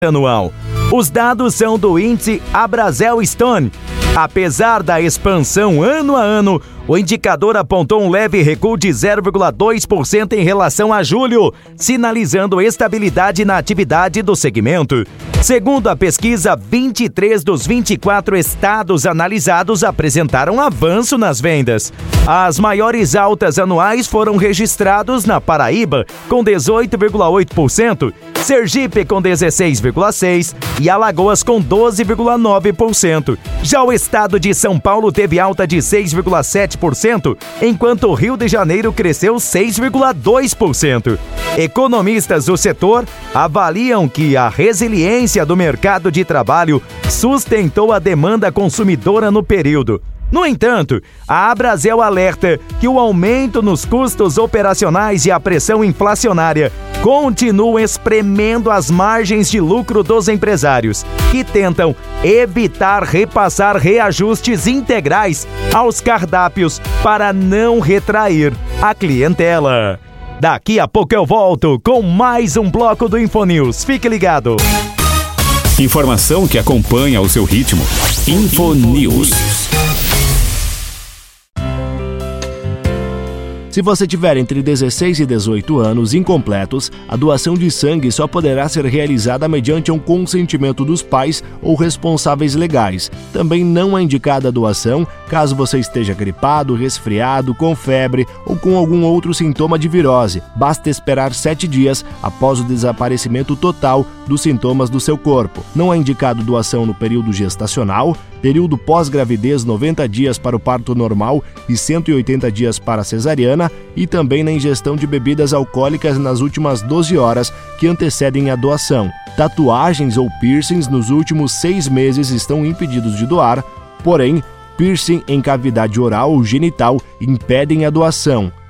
anual. Os dados são do índice Abrazel Stone. Apesar da expansão ano a ano, o indicador apontou um leve recuo de 0,2% em relação a julho, sinalizando estabilidade na atividade do segmento. Segundo a pesquisa, 23 dos 24 estados analisados apresentaram avanço nas vendas. As maiores altas anuais foram registrados na Paraíba, com 18,8%, Sergipe com 16,6% e Alagoas com 12,9%. Já o estado de São Paulo teve alta de 6,7%, enquanto o Rio de Janeiro cresceu 6,2%. Economistas do setor avaliam que a resiliência do mercado de trabalho sustentou a demanda consumidora no período. No entanto, a Abrazel alerta que o aumento nos custos operacionais e a pressão inflacionária continuam espremendo as margens de lucro dos empresários, que tentam evitar repassar reajustes integrais aos cardápios para não retrair a clientela. Daqui a pouco eu volto com mais um bloco do Infonews. Fique ligado. Informação que acompanha o seu ritmo. Infonews. Se você tiver entre 16 e 18 anos incompletos, a doação de sangue só poderá ser realizada mediante um consentimento dos pais ou responsáveis legais. Também não é indicada a doação caso você esteja gripado, resfriado, com febre ou com algum outro sintoma de virose. Basta esperar 7 dias após o desaparecimento total dos sintomas do seu corpo. Não é indicado doação no período gestacional, período pós-gravidez 90 dias para o parto normal e 180 dias para a cesariana, e também na ingestão de bebidas alcoólicas nas últimas 12 horas que antecedem a doação. Tatuagens ou piercings nos últimos 6 meses estão impedidos de doar, porém, piercing em cavidade oral ou genital impedem a doação.